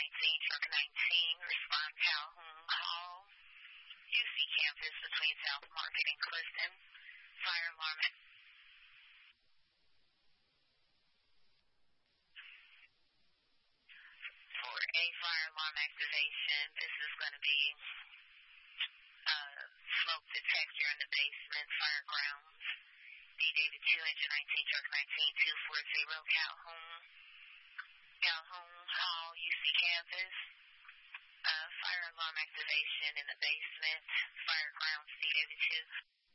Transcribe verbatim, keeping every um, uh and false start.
nineteen, truck nineteen, respond Calhoun Hall, U C campus between South Market and Clifton, fire alarm. For a fire alarm activation, this is going to be uh, smoke detector in the basement, fire grounds, D David two, engine nineteen, truck nineteen, two four zero, Calhoun, Calhoun Hall, U C campus, uh, fire alarm activation in the basement, fire grounds, D David two.